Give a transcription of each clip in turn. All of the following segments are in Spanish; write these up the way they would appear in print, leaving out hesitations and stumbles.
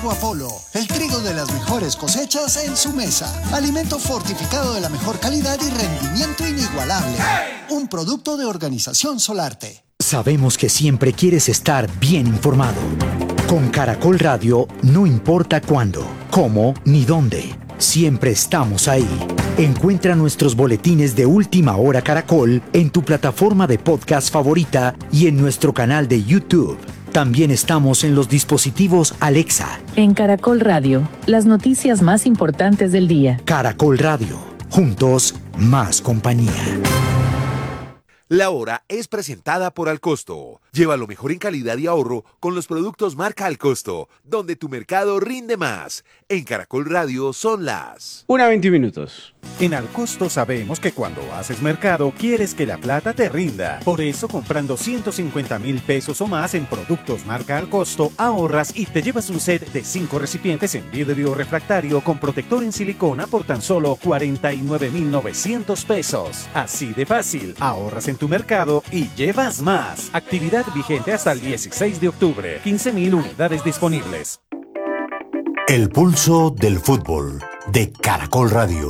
Trigo Apolo, el trigo de las mejores cosechas en su mesa. Alimento fortificado de la mejor calidad y rendimiento inigualable. Un producto de Organización Solarte. Sabemos que siempre quieres estar bien informado. Con Caracol Radio, no importa cuándo, cómo ni dónde, siempre estamos ahí. Encuentra nuestros boletines de Última Hora Caracol en tu plataforma de podcast favorita y en nuestro canal de YouTube. También estamos en los dispositivos Alexa. En Caracol Radio, las noticias más importantes del día. Caracol Radio, juntos, más compañía. La Hora es presentada por Alcosto. Lleva lo mejor en calidad y ahorro con los productos marca Alcosto, donde tu mercado rinde más. En Caracol Radio son las 1:20. En Alcosto sabemos que cuando haces mercado quieres que la plata te rinda. Por eso, comprando 150,000 pesos o más en productos marca Alcosto, ahorras y te llevas un set de 5 recipientes en vidrio refractario con protector en silicona por tan solo 49,900 pesos. Así de fácil, ahorras en tu mercado y llevas más. Actividad vigente hasta el 16 de octubre. 15,000 unidades disponibles. El pulso del fútbol de Caracol Radio.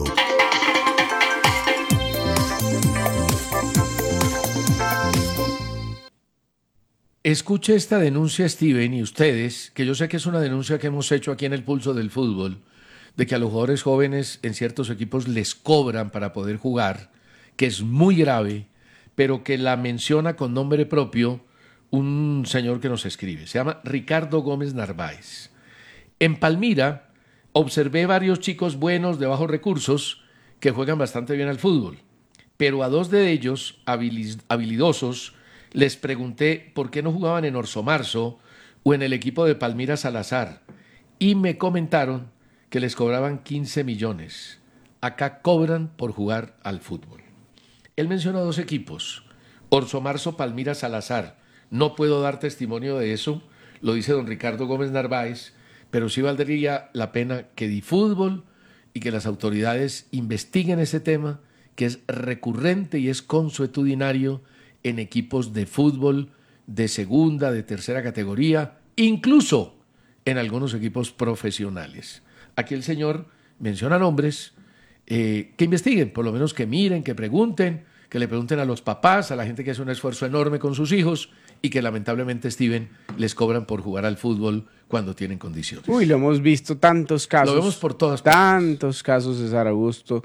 Escuche esta denuncia, Steven, y ustedes, que yo sé que es una denuncia que hemos hecho aquí en el Pulso del Fútbol, de que a los jugadores jóvenes en ciertos equipos les cobran para poder jugar, que es muy grave, pero que la menciona con nombre propio un señor que nos escribe. Se llama Ricardo Gómez Narváez. En Palmira observé varios chicos buenos de bajos recursos que juegan bastante bien al fútbol, pero a 2 de ellos, habilidosos, les pregunté por qué no jugaban en Orso Marzo o en el equipo de Palmira Salazar y me comentaron que les cobraban 15 millones. Acá cobran por jugar al fútbol. Él menciona 2 equipos, Orso Marzo, Palmira Salazar. No puedo dar testimonio de eso, lo dice don Ricardo Gómez Narváez, pero sí valdría la pena que DiFútbol y que las autoridades investiguen ese tema, que es recurrente y es consuetudinario en equipos de fútbol de segunda, de tercera categoría, incluso en algunos equipos profesionales. Aquí el señor menciona nombres, que investiguen, por lo menos que miren, que pregunten, que le pregunten a los papás, a la gente que hace un esfuerzo enorme con sus hijos y que lamentablemente, Steven, les cobran por jugar al fútbol cuando tienen condiciones. Uy, lo hemos visto tantos casos. Lo vemos por todas partes. Tantos casos, César Augusto,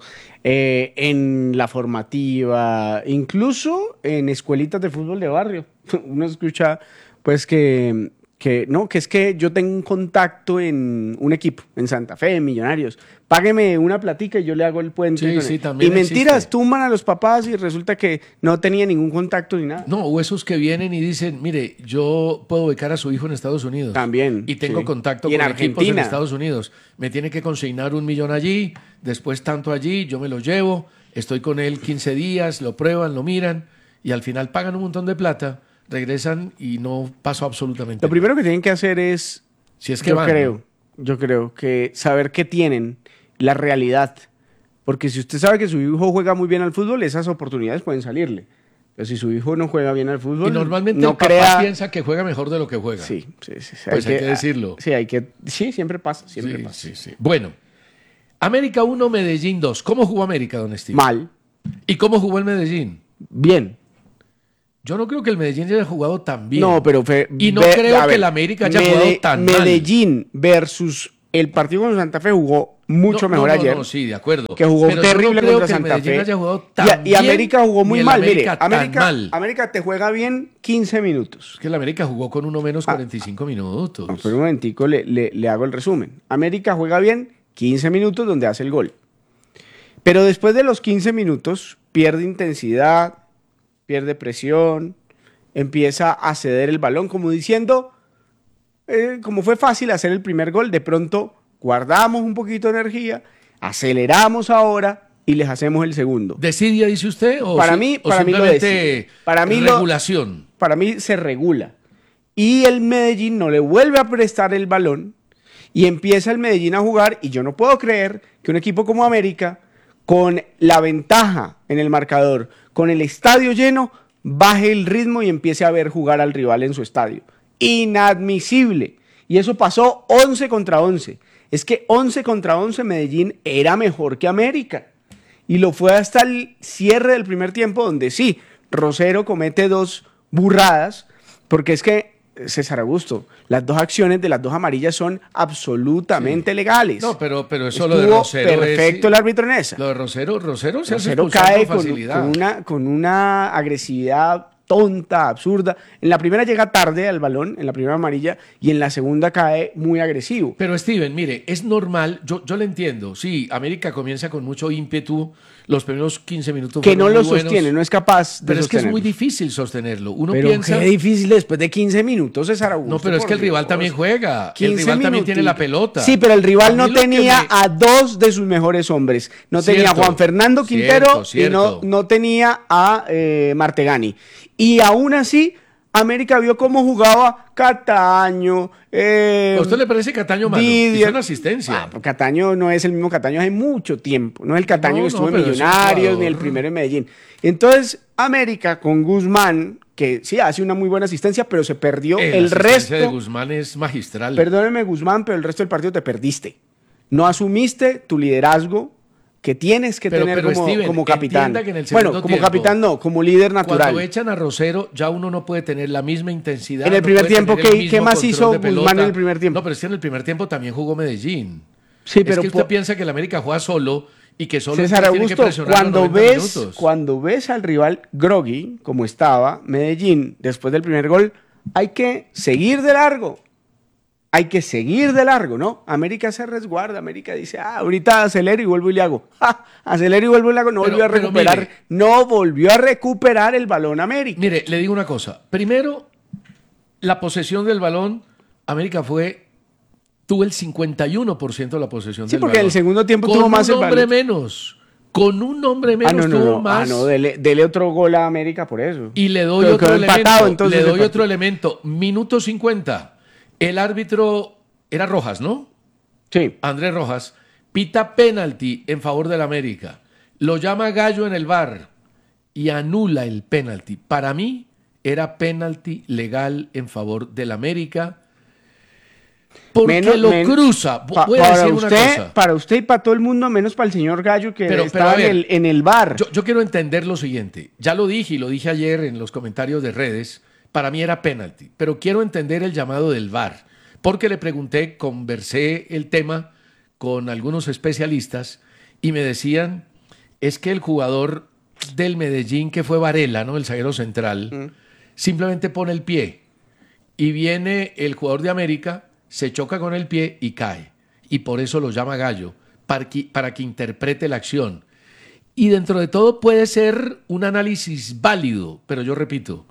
en la formativa, incluso en escuelitas de fútbol de barrio. Uno escucha, pues, que es que yo tengo un contacto en un equipo, en Santa Fe, en Millonarios. Págueme una platica y yo le hago el puente. Sí, también y mentiras, existe. tumban a los papás y resulta que no tenía ningún contacto ni nada. No, o esos que vienen y dicen, mire, yo puedo becar a su hijo en Estados Unidos. También. Y tengo contacto Y con en equipos en Argentina. Estados Unidos. Me tiene que consignar 1 millón allí, después tanto allí, yo me lo llevo, estoy con él 15 días, lo prueban, lo miran y al final pagan un montón de plata, regresan y no pasó absolutamente Lo primero que tienen que hacer es, si es que yo creo que saber qué tienen, la realidad. Porque si usted sabe que su hijo juega muy bien al fútbol, esas oportunidades pueden salirle. Pero si su hijo no juega bien al fútbol, Y normalmente no el papá piensa que juega mejor de lo que juega. Sí. Pues hay que decirlo. Sí, siempre pasa. Sí. Bueno, América 1, Medellín 2. ¿Cómo jugó América, don Steve? Mal. ¿Y cómo jugó el Medellín? Bien. Yo no creo que el Medellín haya jugado tan bien. No, pero y no creo que el América haya jugado tan mal. Medellín versus el partido con Santa Fe jugó mucho mejor ayer. No, sí, de acuerdo. Que jugó pero terrible yo no creo contra que Santa el Medellín Fe. haya jugado tan Y América jugó muy mal. Mire, Mal. América te juega bien 15 minutos. Es que el América jugó con uno menos 45 minutos. No, pero un momentico le hago el resumen. América juega bien 15 minutos donde hace el gol. Pero después de los 15 minutos pierde intensidad, pierde presión, empieza a ceder el balón, como diciendo, como fue fácil hacer el primer gol, de pronto guardamos un poquito de energía, aceleramos ahora y les hacemos el segundo. ¿Desidia, dice usted? Para mí lo decide. Para mí regulación. Para mí se regula. Y el Medellín no le vuelve a prestar el balón y empieza el Medellín a jugar, y yo no puedo creer que un equipo como América, con la ventaja en el marcador, con el estadio lleno, baje el ritmo y empiece a ver jugar al rival en su estadio. Inadmisible. Y eso pasó 11 contra 11. Es que 11 contra 11 Medellín era mejor que América. Y lo fue hasta el cierre del primer tiempo, donde sí, Rosero comete 2 burradas, porque es que, César Augusto, las 2 acciones de las 2 amarillas son absolutamente legales. No, pero eso Estuvo lo de Rosero perfecto el árbitro en esa. Lo de Rosero se hace Rosero expulsar cae con facilidad. con una agresividad tonta, absurda. En la primera llega tarde al balón, en la primera amarilla, y en la segunda cae muy agresivo. Pero Steven, mire, es normal, yo le entiendo. Sí, América comienza con mucho ímpetu, los primeros 15 minutos Que no fueron lo muy buenos, sostiene, no es capaz de pero es que es sostenerlo. muy difícil sostenerlo. Uno Pero piensa... qué difícil después de 15 minutos, César Augusto. No, pero es que el rival también juega. El rival también tiene la pelota. Sí, pero el rival no A mí lo que tenía me- a 2 de sus mejores hombres. No tenía a Cierto, Juan Fernando Quintero cierto. y no tenía a Martegani. Y aún así, América vio cómo jugaba Cataño. ¿A usted le parece Cataño malo? Didier. Hizo una asistencia. Pues Cataño no es el mismo Cataño hace mucho tiempo. No es el Cataño No, que estuvo no, en pero es un Millonarios ni jugador. el primero en Medellín. Entonces, América con Guzmán, que sí hace una muy buena asistencia, pero se perdió La el asistencia resto. de Guzmán es magistral. Perdóneme, Guzmán, pero el resto del partido te perdiste. No asumiste tu liderazgo que tienes que Pero- tener pero, como, Steven, como capitán. entienda que en el Bueno, segundo como tiempo, capitán no, como líder natural. Cuando echan a Rosero, ya uno no puede tener la misma intensidad. En el no primer puede tiempo, tener el ¿qué mismo más control hizo de Guzmán pelota. en el primer tiempo? No, pero es que en el primer tiempo también jugó Medellín. Sí, Es pero que usted piensa que el América juega solo y que solo César tiene que Augusto, presionar los 90 minutos. cuando ves al rival groggy, como estaba Medellín después del primer gol, hay que seguir de largo. Hay que seguir de largo, ¿no? América se resguarda, América dice, ahorita acelero y vuelvo y le hago. Acelero y vuelvo y le hago, no Pero- volvió a pero recuperar, mire. no volvió a recuperar el balón América. Mire, le digo una cosa. Primero, la posesión del balón, América tuvo el 51% de la posesión Sí, del porque balón. en el segundo tiempo tuvo más el Con un hombre balón. menos. Con un hombre menos tuvo más. Dele otro gol a América por eso. Y le doy Pero otro quedó empatado, elemento. entonces, Le el doy partido. otro elemento. Minuto 50. El árbitro era Rojas, ¿no? Sí. Andrés Rojas. Pita penalti en favor del América. Lo llama Gallo en el VAR y anula el penalti. Para mí era penalti legal en favor del América. Porque cruza. Voy a decir una cosa. Para usted y para todo el mundo, menos para el señor Gallo que estaba a ver, en el VAR. Yo quiero entender lo siguiente. Ya lo dije y lo dije ayer en los comentarios de redes. Para mí era penalti. Pero quiero entender el llamado del VAR. Porque le pregunté, conversé el tema con algunos especialistas y me decían, es que el jugador del Medellín, que fue Varela, ¿no? El zaguero central, simplemente pone el pie y viene el jugador de América, se choca con el pie y cae. Y por eso lo llama Gallo, para que interprete la acción. Y dentro de todo puede ser un análisis válido, pero yo repito,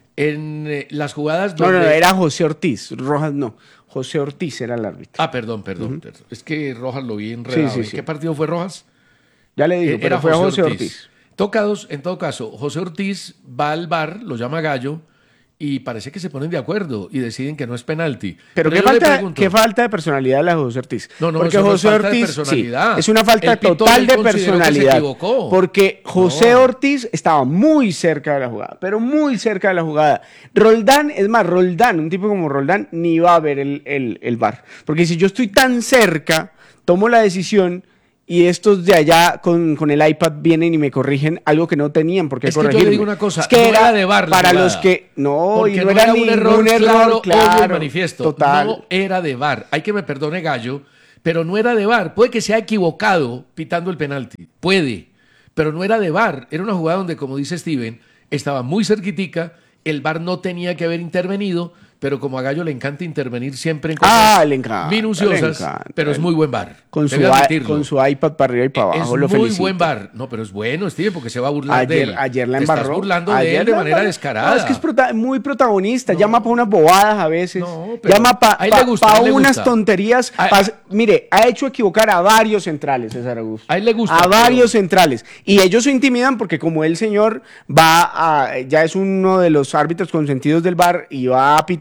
en las jugadas donde... No, era José Ortiz, Rojas no. José Ortiz era el árbitro. Perdón. Perdón. Es que Rojas lo vi enredado. Sí. ¿En qué partido fue Rojas? Ya le digo, pero fue José Ortiz. En todo caso, José Ortiz va al VAR, lo llama Gallo, y parece que se ponen de acuerdo y deciden que no es penalti. Pero yo le pregunto, qué falta de personalidad la de José Ortiz. No, porque eso no es José falta de Ortiz personalidad. sí, es una falta El pitón total de consideró que se personalidad. equivocó. Porque José Ortiz estaba muy cerca de la jugada, pero muy cerca de la jugada. Roldán, un tipo como Roldán, ni va a ver el VAR. Porque si yo estoy tan cerca, tomo la decisión y estos de allá con el iPad vienen y me corrigen algo que no tenían por qué Es que yo corregirme. le digo una cosa, es que no era de VAR la para jugada. los que no, porque y no no era era un ningún error claro, obvio y manifiesto. total. No era de VAR. Hay que me perdone Gallo, pero no era de VAR. Puede que se haya equivocado pitando el penalti. Puede. Pero no era de VAR. Era una jugada donde, como dice Steven, estaba muy cerquitica. El VAR no tenía que haber intervenido, pero como a Gallo le encanta intervenir siempre en cosas minuciosas, pero es muy buen VAR. Con su iPad para arriba y para abajo, es lo muy felicito. buen VAR. No, pero es bueno, Steven, porque se va a burlar de él. Ayer la Te embarró. estás burlando de él de manera descarada. No, es que es muy protagonista. Llama para unas bobadas a veces. No, pero llama a él le gusta, a él le unas gusta. tonterías. Mire, ha hecho equivocar a varios centrales, César Augusto. A él le gusta. A varios centrales. Y ellos se intimidan porque como el señor ya es uno de los árbitros consentidos del VAR y va a pitar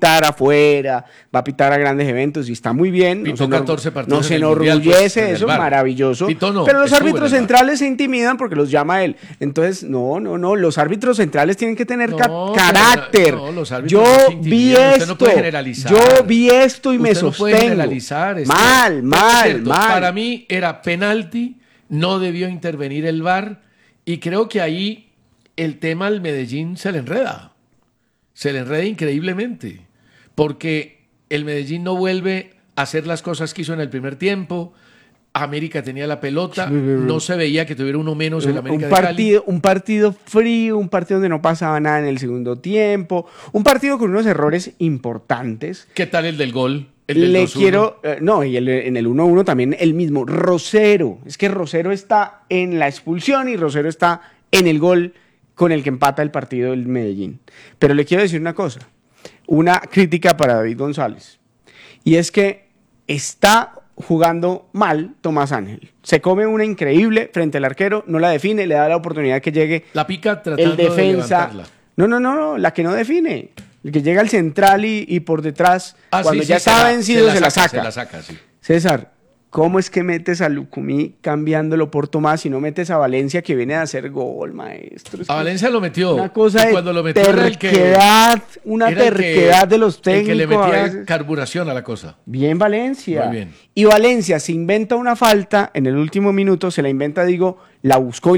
pitar afuera, va a pitar a grandes eventos y está muy bien. Pitó 14 partidos no se en el Mundial, enorgullece pues, en eso, el VAR. maravilloso. Pitó no, pero los estuvo en árbitros el VAR. centrales se intimidan porque los llama él. Entonces, no, los árbitros centrales tienen que tener No, carácter. pero no, los árbitros Yo no se vi intimidan, usted esto. esto, No puede generalizar. yo vi esto y me Usted no puede sostengo. generalizar. Es Mal. Para mí era penalti, no debió intervenir el VAR y creo que ahí el tema al Medellín se le enreda. Se le enreda increíblemente porque el Medellín no vuelve a hacer las cosas que hizo en el primer tiempo. América tenía la pelota, no se veía que tuviera uno menos el América de Cali. Un partido frío, un partido donde no pasaba nada en el segundo tiempo, un partido con unos errores importantes. ¿Qué tal el del gol? El del Le 2-1. quiero, y en el 1-1 también el mismo, Rosero. Es que Rosero está en la expulsión y Rosero está en el gol con el que empata el partido del Medellín. Pero le quiero decir una cosa, una crítica para David González, y es que está jugando mal Tomás Ángel. Se come una increíble frente al arquero, no la define, le da la oportunidad que llegue La pica tratando el defensa. de levantarla. No, la que no define. El que llega al central y por detrás, cuando Sí, ya sí, está vencido, se la saca. Se la saca, sí. César, ¿cómo es que metes a Lucumí cambiándolo por Tomás y no metes a Valencia que viene a hacer gol, maestro? Es A que Valencia lo metió. una cosa y de cuando lo metió era el que- terquedad, una era el que- terquedad de los técnicos. El que le a metía veces. carburación a la cosa. Bien Valencia. Muy bien. Y Valencia se inventa una falta en el último minuto, se la inventa, la buscó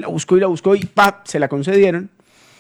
y ¡pap! Se la concedieron.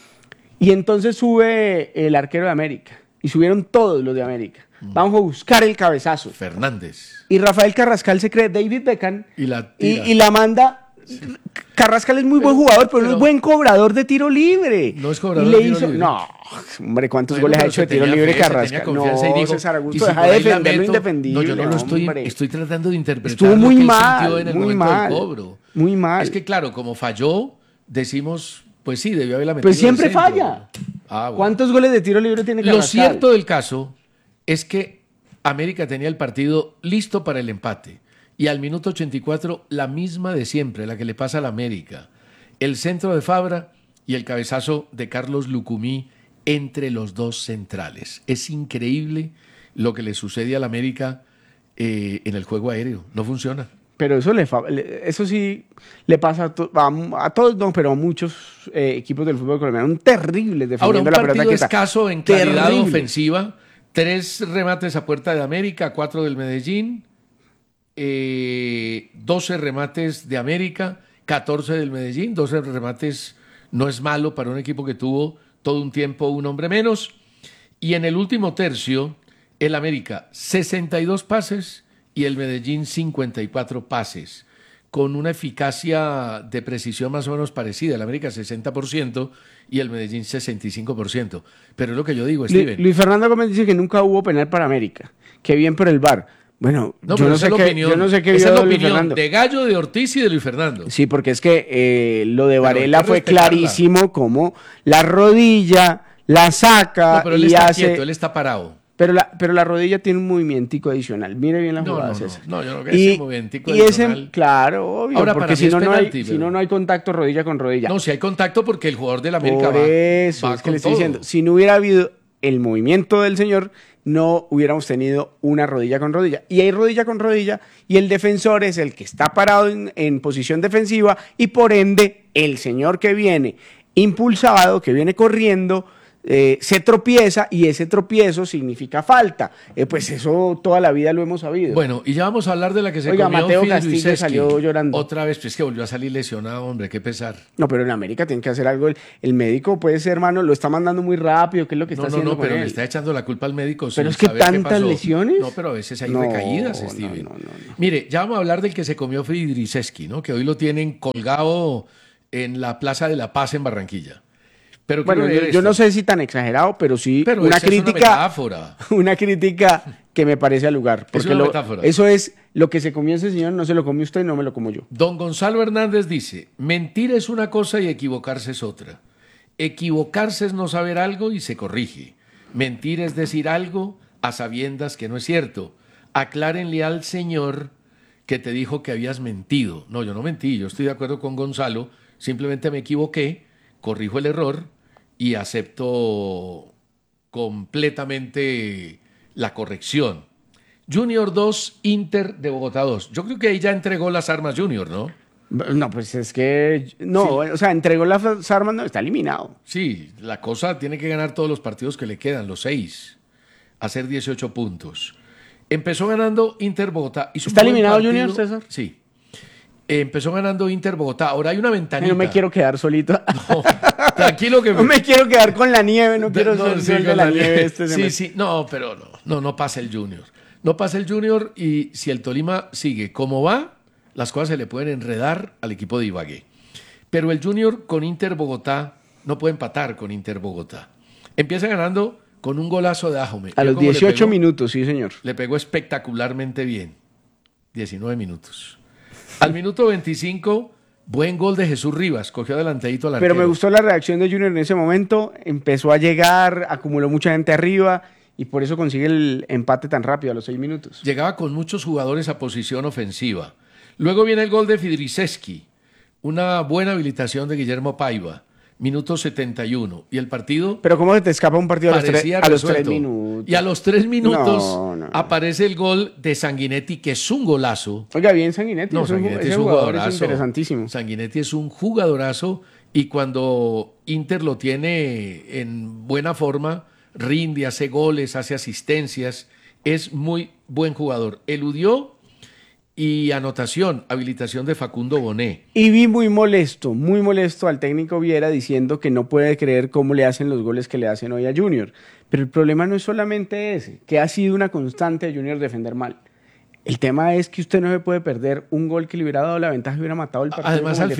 Y entonces sube el arquero de América. Y subieron todos los de América. Vamos a buscar el cabezazo. Fernández. Y Rafael Carrascal se cree David Beckham Y la tira. y la manda. Carrascal es muy buen jugador, pero no es buen cobrador de tiro libre. No es cobrador Y le de tiro hizo, libre. No, hombre, ¿cuántos Bueno, goles ha pero hecho de se tiro tenía libre fe, se tenía Carrascal? confianza y dijo, César y Augusto, si deja por de ahí la defender lo meto- indefendible. No, yo no lo estoy, hombre. estoy tratando de interpretar Estuvo lo muy que él mal, sintió en el muy momento mal, del cobro. muy mal. Es que claro, como falló, decimos, pues sí, debió haberla metido. Pues siempre de centro. falla. Ah, bueno. ¿Cuántos goles de tiro libre tiene Carrascal? Lo cierto del caso es que América tenía el partido listo para el empate. Y al minuto 84, la misma de siempre, la que le pasa a la América. El centro de Fabra y el cabezazo de Carlos Lucumí entre los dos centrales. Es increíble lo que le sucede a la América en el juego aéreo. No funciona. Pero eso sí le pasa a todos, no, pero a muchos equipos del fútbol colombiano. Un terrible Ahora, defendiendo un la pelota partido quieta. escaso en claridad Terrible. ofensiva. 3 remates a puerta de América, 4 del Medellín. 12 remates de América, 14 del Medellín. 12 remates no es malo para un equipo que tuvo todo un tiempo un hombre menos. Y en el último tercio, el América 62 pases y el Medellín 54 pases, con una eficacia de precisión más o menos parecida. El América 60% y el Medellín 65%. Pero es lo que yo digo, Steven. Luis Fernando Gómez dice que nunca hubo penal para América. Que bien por el VAR. Bueno, No, yo pero no esa sé es la qué, opinión. yo no sé qué Esa vio es la Luis opinión Fernando. de Gallo, de Ortiz y de Luis Fernando. Sí, porque es que lo de Pero Varela hay que fue respetarla. clarísimo, como la rodilla la saca No, pero él y está hace... quieto, él está parado. Pero la rodilla tiene un movimientico adicional. Mire bien la jugada, César. No, yo no creo que ese movimientico y ese, adicional. claro, obvio, Ahora, porque para mí si es no, penalti, si pero- no hay contacto rodilla con rodilla. No, si hay contacto porque el jugador del América Por eso, va es que con le estoy todo. diciendo, si no hubiera habido el movimiento del señor, no hubiéramos tenido una rodilla con rodilla. Y hay rodilla con rodilla, y el defensor es el que está parado en posición defensiva, y por ende, el señor que viene impulsado, que viene corriendo, se tropieza, y ese tropiezo significa falta. Pues eso toda la vida lo hemos sabido. Bueno, y ya vamos a hablar de la que se Oiga, comió Mateo Fidel Castillo Luiseski. salió llorando. Otra vez, pues que volvió a salir lesionado, hombre, qué pesar. No, pero en América tienen que hacer algo. El médico puede ser, hermano, lo está mandando muy rápido. ¿Qué es lo que está haciendo con pero él? le está echando la culpa al médico. Pero sin es que saber qué tantas pasó. lesiones. No, pero a veces hay No, recaídas, no, Steven. no. Mire, ya vamos a hablar del que se comió Fidriceski, ¿no? Que hoy lo tienen colgado en la Plaza de la Paz en Barranquilla. Pero Bueno, quiero leer yo esto. no sé si tan exagerado, pero sí Pero una esa es una crítica, metáfora. una crítica que me parece al lugar. Porque una metáfora. eso es lo que se comió ese señor, no se lo comió usted, no me lo como yo. Don Gonzalo Hernández dice, mentir es una cosa y equivocarse es otra. Equivocarse es no saber algo y se corrige. Mentir es decir algo a sabiendas que no es cierto. Aclárenle al señor que te dijo que habías mentido. No, yo no mentí, yo estoy de acuerdo con Gonzalo, simplemente me equivoqué, corrijo el error y acepto completamente la corrección. Junior 2, Inter de Bogotá 2. Yo creo que ahí ya entregó las armas Junior, ¿no? No, pues es que... No, Sí. o sea, entregó las armas, no, está eliminado. Sí, la cosa tiene que ganar todos los partidos que le quedan, los 6, hacer 18 puntos. Empezó ganando Inter Bogotá. Hizo un ¿Está buen eliminado partido. Junior, César? Sí. Empezó ganando Inter Bogotá. Ahora hay una ventanita. No me quiero quedar solito. No, tranquilo que No me quiero quedar con la nieve, no quiero ser sí, el de con la nieve este Sí, semestre. sí, no, pero no pasa el Junior. No pasa el Junior y si el Tolima sigue como va, las cosas se le pueden enredar al equipo de Ibagué. Pero el Junior con Inter Bogotá no puede empatar con Inter Bogotá. Empieza ganando con un golazo de Ajome. A ¿Vio los cómo le 18 pegó? minutos, sí, señor. Le pegó espectacularmente bien. 19 minutos. Al minuto 25, buen gol de Jesús Rivas. Cogió adelantadito al arquero. Pero me gustó la reacción de Junior en ese momento. Empezó a llegar, acumuló mucha gente arriba y por eso consigue el empate tan rápido a los 6 minutos. Llegaba con muchos jugadores a posición ofensiva. Luego viene el gol de Fidriseski. Una buena habilitación de Guillermo Paiva. Minuto 71. Y el partido Pero ¿cómo se te escapa un partido a los, parecía a los 3 resuelto. minutos? Y a los 3 minutos No. aparece el gol de Sanguinetti, que es un golazo. Oiga, bien Sanguinetti. No, ese Sanguinetti es un jugador jugadorazo. es interesantísimo. Sanguinetti es un jugadorazo y cuando Inter lo tiene en buena forma, rinde, hace goles, hace asistencias, es muy buen jugador. Eludió y anotación, habilitación de Facundo Bonet. Y vi muy molesto al técnico Viera diciendo que no puede creer cómo le hacen los goles que le hacen hoy a Junior. Pero el problema no es solamente ese, que ha sido una constante de Junior defender mal. El tema es que usted no se puede perder un gol que le hubiera dado la ventaja y hubiera matado el partido. Además, como al el de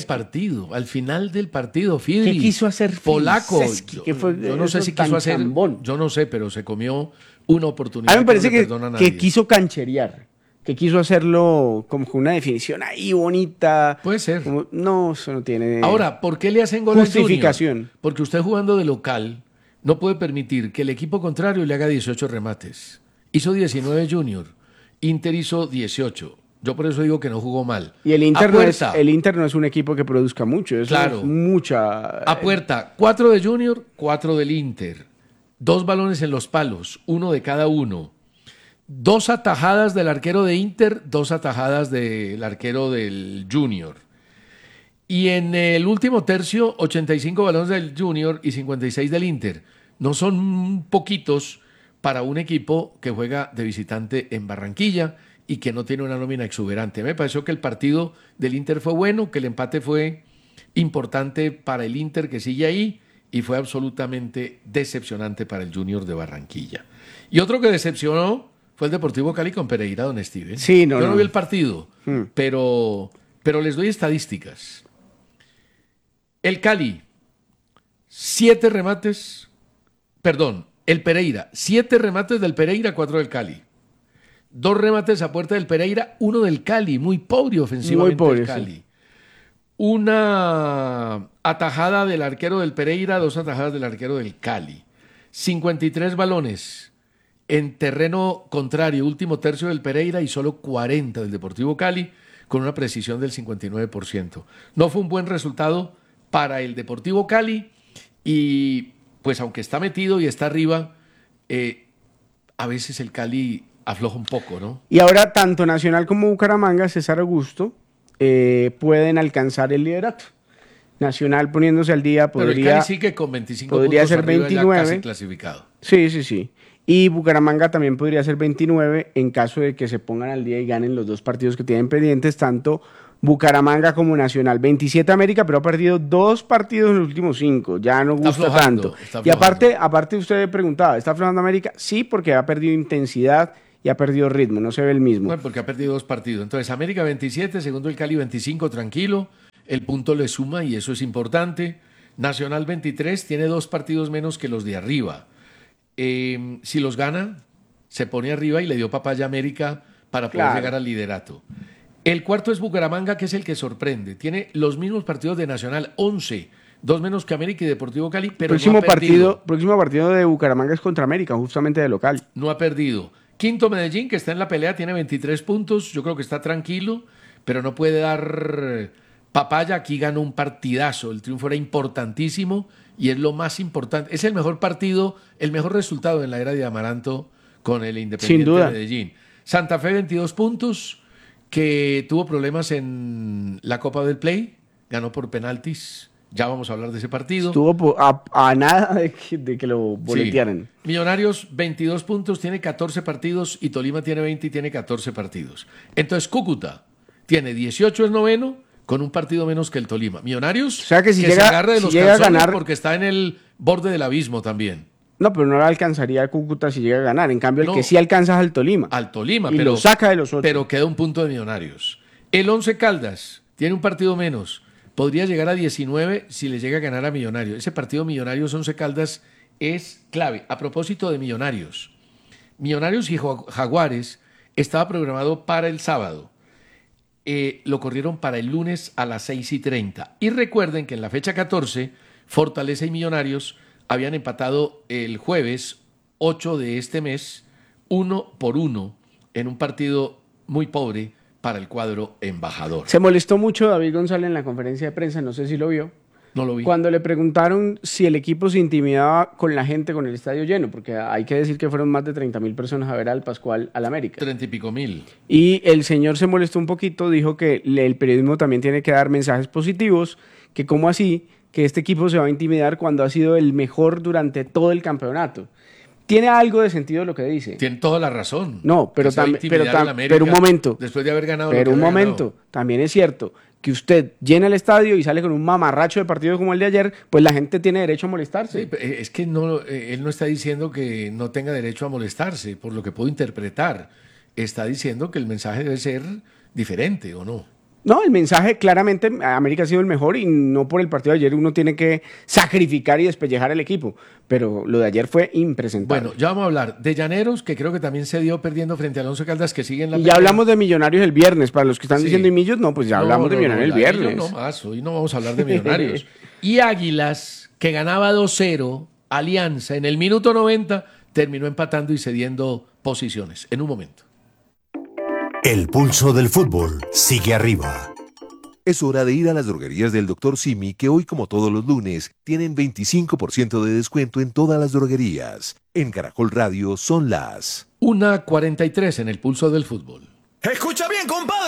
final del partido, Fidri. ¿Qué quiso hacer Polaco. Friseski? ¿Qué fue Yo no sé eso si tan quiso hacer, chambón? yo no sé, pero se comió una oportunidad. A mí me parece no le que, perdona a nadie. que quiso cancherear, que quiso hacerlo como con una definición ahí bonita. Puede ser. No, eso no tiene Ahora, ¿por qué le hacen gol al justificación. Junior? Porque usted jugando de local no puede permitir que el equipo contrario le haga 18 remates. Hizo 19 Junior, Inter hizo 18. Yo por eso digo que no jugó mal. Y el Inter, A el Inter no es un equipo que produzca mucho, eso Claro. es mucha... A puerta, 4 de Junior, 4 del Inter. 2 balones en los palos, 1 de cada uno. 2 atajadas del arquero de Inter, 2 atajadas del arquero del Junior. Y en el último tercio, 85 balones del Junior y 56 del Inter. No son poquitos para un equipo que juega de visitante en Barranquilla y que no tiene una nómina exuberante. Me pareció que el partido del Inter fue bueno, que el empate fue importante para el Inter que sigue ahí y fue absolutamente decepcionante para el Junior de Barranquilla. Y otro que decepcionó fue el Deportivo Cali con Pereira, don Steven. Sí, Yo no vi el partido, pero les doy estadísticas. El Cali, 7 remates, perdón, el Pereira, 7 remates del Pereira, 4 del Cali. 2 remates a puerta del Pereira, 1 del Cali, muy pobre ofensivamente Muy pobre, el Cali. sí. Una atajada del arquero del Pereira, 2 atajadas del arquero del Cali. 53 balones en terreno contrario, último tercio del Pereira y solo 40 del Deportivo Cali, con una precisión del 59%. No fue un buen resultado para el Deportivo Cali y pues aunque está metido y está arriba, a veces el Cali afloja un poco, ¿no? Y ahora tanto Nacional como Bucaramanga, César Augusto, pueden alcanzar el liderato. Nacional poniéndose al día Pero el podría... Cali sí que con 25 podría puntos ser arriba 29. ya casi clasificado. Sí. Y Bucaramanga también podría ser 29 en caso de que se pongan al día y ganen los 2 partidos que tienen pendientes, tanto Bucaramanga como Nacional. 27 América, pero ha perdido 2 partidos en los últimos 5. Ya no Está gusta aflojando, tanto. está Y aflojando. aparte usted preguntaba, ¿está aflojando América? Sí, porque ha perdido intensidad y ha perdido ritmo, no se ve el mismo. Bueno, porque ha perdido 2 partidos. Entonces, América 27, segundo el Cali 25, tranquilo. El punto le suma y eso es importante. Nacional 23, tiene 2 partidos menos que los de arriba. Si los gana, se pone arriba y le dio papaya a América para poder Claro. llegar al liderato. El cuarto es Bucaramanga, que es el que sorprende. Tiene los mismos partidos de Nacional, 11. 2 menos que América y Deportivo Cali, pero próximo no ha perdido. partido de Bucaramanga es contra América, justamente de local. No ha perdido. Quinto Medellín, que está en la pelea, tiene 23 puntos. Yo creo que está tranquilo, pero no puede dar papaya. Aquí ganó un partidazo. El triunfo era importantísimo y es lo más importante. Es el mejor partido, el mejor resultado en la era de Amaranto con el Independiente de Medellín. Santa Fe 22 puntos, que tuvo problemas en la Copa del Play, ganó por penaltis. Ya vamos a hablar de ese partido. Estuvo a nada de que lo boletearan. Sí. Millonarios 22 puntos, tiene 14 partidos y Tolima tiene 20 y tiene 14 partidos. Entonces Cúcuta tiene 18, es noveno, con un partido menos que el Tolima. Millonarios, o sea que si se agarra de los llega a calzones ganar, porque está en el borde del abismo también. No, pero no le alcanzaría a Cúcuta si llega a ganar. En cambio, el que sí alcanza es al Tolima. Al Tolima, y pero lo saca de los otros. Pero queda un punto de Millonarios. El Once Caldas tiene un partido menos. Podría llegar a 19 si le llega a ganar a Millonarios. Ese partido Millonarios-Once Caldas es clave. A propósito de Millonarios. Millonarios y Jaguares estaba programado para el sábado. Lo corrieron para el lunes a las 6:30. Y recuerden que en la fecha 14, Fortaleza y Millonarios habían empatado el jueves 8 de este mes, 1-1, en un partido muy pobre para el cuadro embajador. Se molestó mucho David González en la conferencia de prensa, no sé si lo vio. No lo vi. Cuando le preguntaron si el equipo se intimidaba con la gente, con el estadio lleno, porque hay que decir que fueron más de 30.000 personas a ver al Pascual al América. 30 y pico mil. Y el señor se molestó un poquito, dijo que el periodismo también tiene que dar mensajes positivos, que cómo así, que este equipo se va a intimidar cuando ha sido el mejor durante todo el campeonato. Tiene algo de sentido lo que dice. Tiene toda la razón. No, pero un momento. Después de haber ganado. Pero un momento, también es cierto que usted llena el estadio y sale con un mamarracho de partido como el de ayer, pues la gente tiene derecho a molestarse. Sí, es que no, él no está diciendo que no tenga derecho a molestarse, por lo que puedo interpretar. Está diciendo que el mensaje debe ser diferente, ¿o no? No, el mensaje claramente, América ha sido el mejor y no por el partido de ayer uno tiene que sacrificar y despellejar el equipo, pero lo de ayer fue impresentable. Bueno, ya vamos a hablar de Llaneros, que creo que también se dio perdiendo frente al Once Caldas, que sigue en la... Y ya hablamos de Millonarios el viernes, para los que están diciendo Millos, no, pues ya hablamos de Millonarios el viernes. No más, hoy no vamos a hablar de Millonarios. Y Águilas, que ganaba 2-0, Alianza, en el minuto 90, terminó empatando y cediendo posiciones, en un momento. El pulso del fútbol sigue arriba. Es hora de ir a las droguerías del Dr. Simi, que hoy, como todos los lunes, tienen 25% de descuento en todas las droguerías. En Caracol Radio son las 1:43 en el pulso del fútbol. Escucha bien, compadre.